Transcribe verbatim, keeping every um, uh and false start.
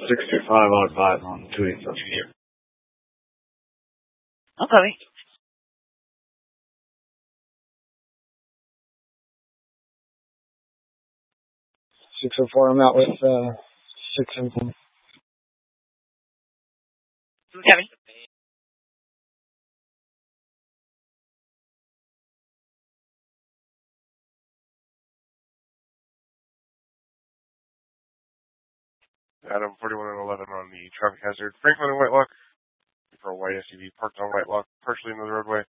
six two five on five on two eight seven here. Okay. six oh four, I'm out with uh, six oh one. Kevin. Adam, forty-one and eleven on the traffic hazard. Franklin and Whitelock for a white S U V parked on Whitelock, partially in the roadway.